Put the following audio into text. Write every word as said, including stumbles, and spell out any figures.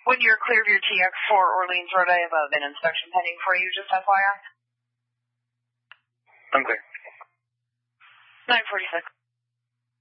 When you're clear of your T X for Orleans Road, I have a VIN inspection pending for you, just F Y I. I'm clear. nine forty-six.